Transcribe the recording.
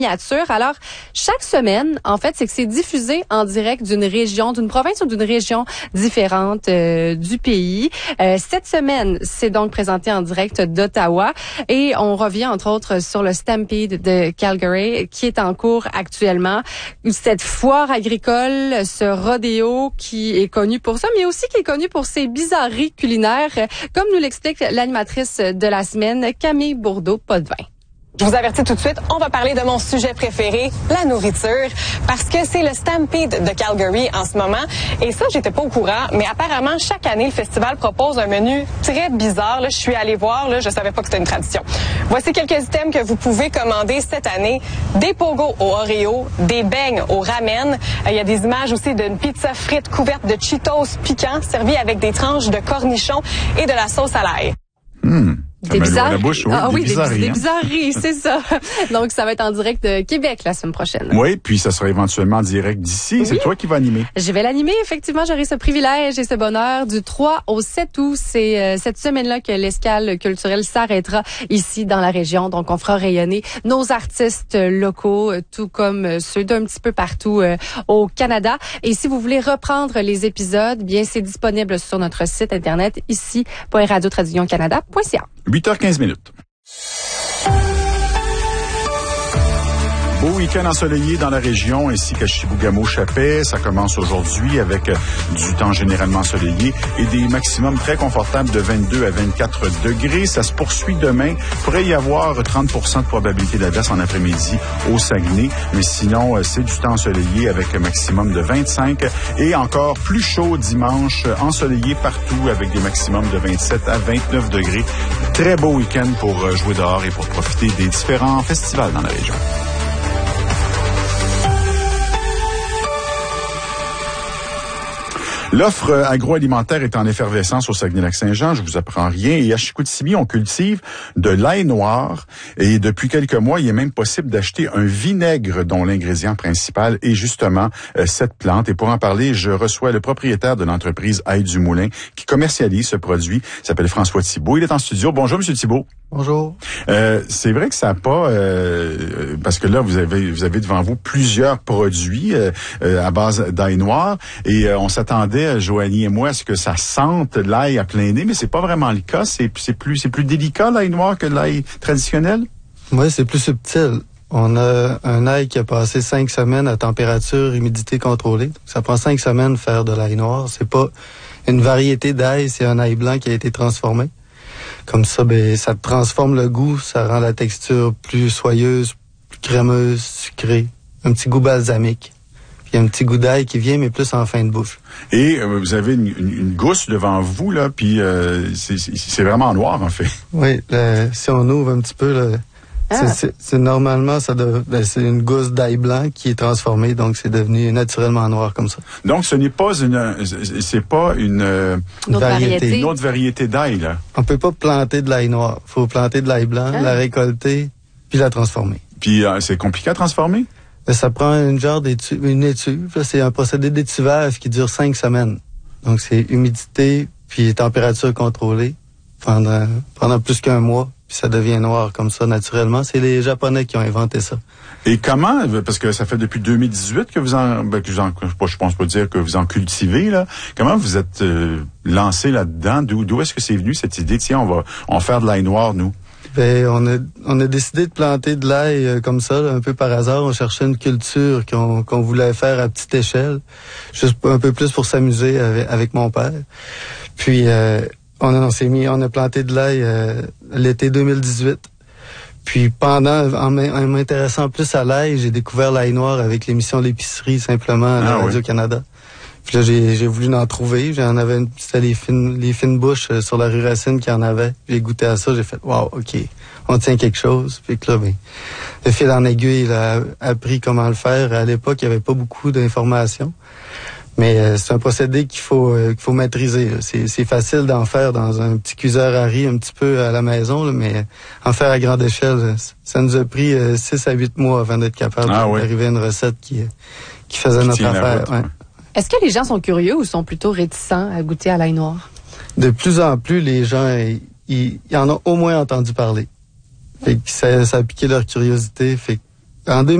Alors, chaque semaine, en fait, c'est que c'est diffusé en direct d'une région, d'une province ou d'une région différente du pays. Cette semaine, c'est donc présenté en direct d'Ottawa et on revient entre autres sur le Stampede de Calgary qui est en cours actuellement. Cette foire agricole, ce rodéo qui est connu pour ça, mais aussi qui est connu pour ses bizarreries culinaires, comme nous l'explique l'animatrice de la semaine, Camille Bourdeau, Potvin. Je vous avertis tout de suite, on va parler de mon sujet préféré, la nourriture, parce que c'est le Stampede de Calgary en ce moment. Et ça, j'étais pas au courant, mais apparemment, chaque année, le festival propose un menu très bizarre. Là, je suis allée voir, là, je savais pas que c'était une tradition. Voici quelques items que vous pouvez commander cette année. Des pogos au Oreo, des beignes au ramen. Il y a des images aussi d'une pizza frite couverte de Cheetos piquants, servie avec des tranches de cornichons et de la sauce à l'ail. Des bizarreries. Des bizarreries, c'est ça. Donc, ça va être en direct de Québec la semaine prochaine. Oui, puis ça sera éventuellement en direct d'ici. Oui. C'est toi qui vas animer. Je vais l'animer, effectivement. J'aurai ce privilège et ce bonheur du 3 au 7 août. C'est cette semaine-là que l'escale culturelle s'arrêtera ici dans la région. Donc, on fera rayonner nos artistes locaux, tout comme ceux d'un petit peu partout au Canada. Et si vous voulez reprendre les épisodes, bien, c'est disponible sur notre site internet ici.radiotransvisioncanada.ca. 8h15. Beau week-end ensoleillé dans la région ainsi qu'à Chibougamau-Chapais. Ça commence aujourd'hui avec du temps généralement ensoleillé et des maximums très confortables de 22 à 24 degrés. Ça se poursuit demain. Il pourrait y avoir 30% de probabilité d'averse en après-midi au Saguenay. Mais sinon, c'est du temps ensoleillé avec un maximum de 25 et encore plus chaud dimanche, ensoleillé partout avec des maximums de 27 à 29 degrés. Très beau week-end pour jouer dehors et pour profiter des différents festivals dans la région. L'offre agroalimentaire est en effervescence au Saguenay-Lac-Saint-Jean, je vous apprends rien. Et à Chicoutimi, on cultive de l'ail noir. Et depuis quelques mois, il est même possible d'acheter un vinaigre dont l'ingrédient principal est justement cette plante. Et pour en parler, je reçois le propriétaire de l'entreprise Ail du Moulin qui commercialise ce produit. Il s'appelle François Thibault. Il est en studio. Bonjour, Monsieur Thibault. Bonjour. C'est vrai que ça n'a pas... parce que là, vous avez devant vous plusieurs produits à base d'ail noir. Et on s'attendait, Joanie et moi, à ce que ça sente l'ail à plein nez, mais c'est pas vraiment le cas. C'est plus délicat, l'ail noir, que l'ail traditionnel? Oui, c'est plus subtil. On a un ail qui a passé 5 semaines à température, humidité contrôlée. Donc, ça prend 5 semaines de faire de l'ail noir. C'est pas une variété d'ail, c'est un ail blanc qui a été transformé. Comme ça, ça transforme le goût, ça rend la texture plus soyeuse, plus crémeuse, sucrée, un petit goût balsamique. Puis un petit goût d'ail qui vient, mais plus en fin de bouche. Et vous avez une gousse devant vous, là, puis c'est vraiment noir, en fait. Oui, si on ouvre un petit peu, c'est normalement, c'est une gousse d'ail blanc qui est transformée, donc c'est devenu naturellement noir comme ça. Donc, ce n'est pas une variété. Une autre variété d'ail, là. On peut pas planter de l'ail noir. Faut planter de l'ail blanc, la récolter, puis la transformer. Puis, c'est compliqué à transformer? Ça prend une étuve. C'est un procédé d'étuvage qui dure 5 semaines. Donc, c'est humidité, puis température contrôlée pendant plus qu'un mois. Puis ça devient noir comme ça, naturellement. C'est les Japonais qui ont inventé ça. Et comment, parce que ça fait depuis 2018 que je pense pas dire que vous en cultivez, là. Comment vous êtes lancé là-dedans? D'où est-ce que c'est venu cette idée? Tiens, on va faire de l'ail noir, nous. On a décidé de planter de l'ail comme ça, là, un peu par hasard. On cherchait une culture qu'on voulait faire à petite échelle, juste un peu plus pour s'amuser avec mon père. Puis on a planté de l'ail l'été 2018. Puis en m'intéressant plus à l'ail, j'ai découvert l'ail noir avec l'émission L'épicerie, simplement, à Radio-Canada. Puis là, j'ai voulu en trouver. C'était les fines bouches sur la rue Racine qui en avait. J'ai goûté à ça, j'ai fait, wow, OK, on tient quelque chose. Puis que là, le fil en aiguille, il a appris comment le faire. À l'époque, il n'y avait pas beaucoup d'informations. Mais c'est un procédé qu'il faut maîtriser. C'est facile d'en faire dans un petit cuiseur à riz un petit peu à la maison, là, mais en faire à grande échelle, ça nous a pris 6 à 8 mois avant d'être capable d'arriver à une recette qui faisait notre affaire. Ouais. Est-ce que les gens sont curieux ou sont plutôt réticents à goûter à l'ail noir? De plus en plus, les gens, ils en ont au moins entendu parler. Fait que ça a piqué leur curiosité. Fait En